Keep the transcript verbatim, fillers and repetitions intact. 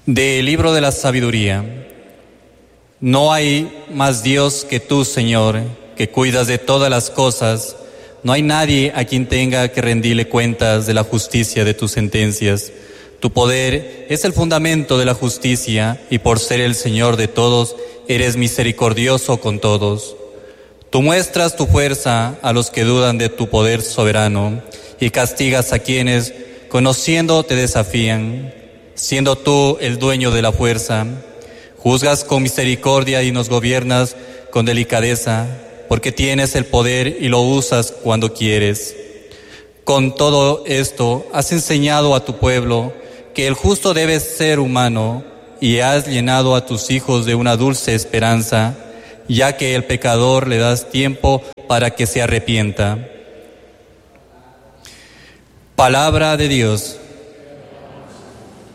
Del libro de la sabiduría. No hay más Dios que tú, Señor, que cuidas de todas las cosas. No hay nadie a quien tenga que rendirle cuentas de la justicia de tus sentencias. Tu poder es el fundamento de la justicia, y por ser el Señor de todos, eres misericordioso con todos. Tú muestras tu fuerza a los que dudan de tu poder soberano, y castigas a quienes, conociendo, te desafían. Siendo tú el dueño de la fuerza, juzgas con misericordia y nos gobiernas con delicadeza, porque tienes el poder y lo usas cuando quieres. Con todo esto, has enseñado a tu pueblo que el justo debe ser humano, y has llenado a tus hijos de una dulce esperanza, ya que el pecador le das tiempo para que se arrepienta. Palabra de Dios.